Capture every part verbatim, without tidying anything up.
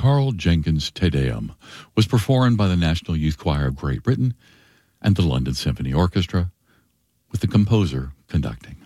Carl Jenkins Te Deum was performed by the National Youth Choir of Great Britain and the London Symphony Orchestra, with the composer conducting.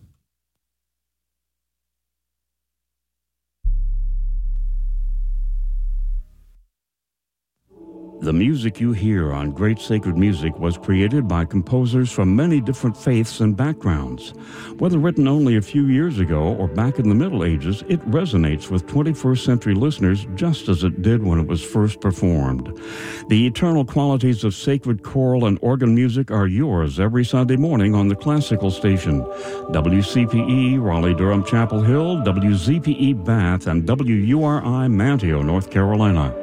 The music you hear on Great Sacred Music was created by composers from many different faiths and backgrounds. Whether written only a few years ago or back in the Middle Ages, it resonates with twenty-first century listeners just as it did when it was first performed. The eternal qualities of sacred choral and organ music are yours every Sunday morning on the Classical Station. W C P E, Raleigh-Durham Chapel Hill, W Z P E Bath, and W U R I Manteo, North Carolina.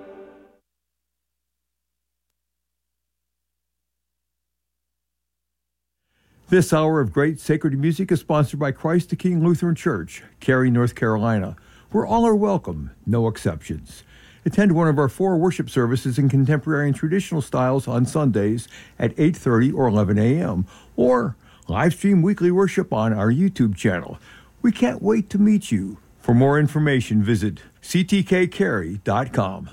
This hour of Great Sacred Music is sponsored by Christ the King Lutheran Church, Cary, North Carolina, where all are welcome, no exceptions. Attend one of our four worship services in contemporary and traditional styles on Sundays at eight thirty or eleven a.m., or live stream weekly worship on our YouTube channel. We can't wait to meet you. For more information, visit c t k cary dot com.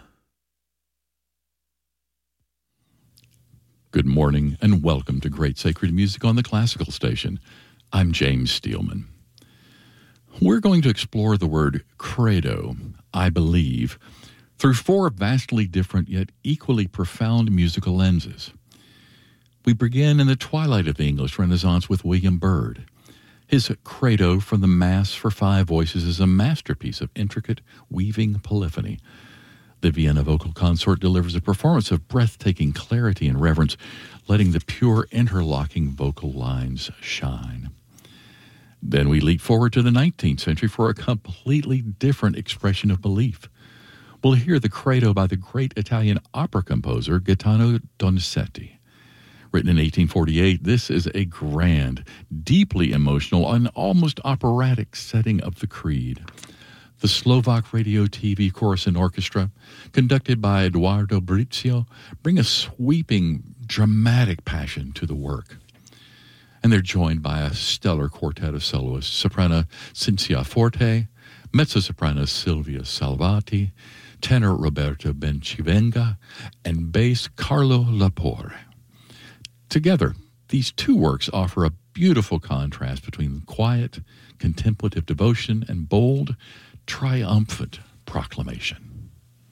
Good morning and welcome to Great Sacred Music on the Classical Station. I'm James Steelman. We're going to explore the word credo, I believe, through four vastly different yet equally profound musical lenses. We begin in the twilight of the English Renaissance with William Byrd. His credo from the Mass for Five Voices is a masterpiece of intricate, weaving polyphony. The Vienna Vocal Consort delivers a performance of breathtaking clarity and reverence, letting the pure interlocking vocal lines shine. Then we leap forward to the nineteenth century for a completely different expression of belief. We'll hear the credo by the great Italian opera composer Gaetano Donizetti. Written in eighteen forty-eight, this is a grand, deeply emotional, and almost operatic setting of the creed. The Slovak Radio T V Chorus and Orchestra, conducted by Eduardo Brizio, bring a sweeping, dramatic passion to the work. And they're joined by a stellar quartet of soloists, soprano Cinzia Forte, mezzo-soprano Silvia Salvati, tenor Roberto Bencivenga, and bass Carlo Lapore. Together, these two works offer a beautiful contrast between quiet, contemplative devotion and bold, triumphant proclamation.